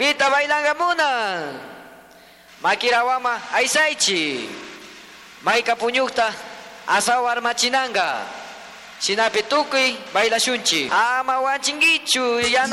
Ita bailanga muna. Makirawama aisaichi. Maika puñukta asawa armachinanga. Sinapi tukuy bailashunchi. Ama wanchingichu yana